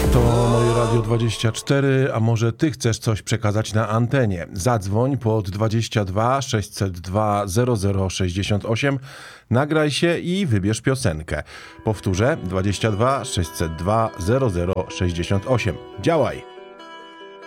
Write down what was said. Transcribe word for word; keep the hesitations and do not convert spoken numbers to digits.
To moje Radio dwadzieścia cztery, a może ty chcesz coś przekazać na antenie? Zadzwoń pod dwadzieścia dwa sześćset dwa zero zero sześćdziesiąt osiem, nagraj się i wybierz piosenkę. Powtórzę, dwadzieścia dwa sześćset dwa zero zero sześćdziesiąt osiem. Działaj!